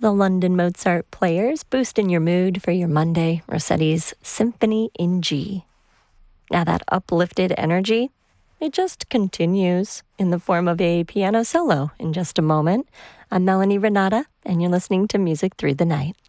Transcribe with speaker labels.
Speaker 1: the London Mozart Players, boosting your mood for your Monday, Rossetti's Symphony in G. Now that uplifted energy, it just continues in the form of a piano solo in just a moment. I'm Melanie Renata, and you're listening to Music Through the Night.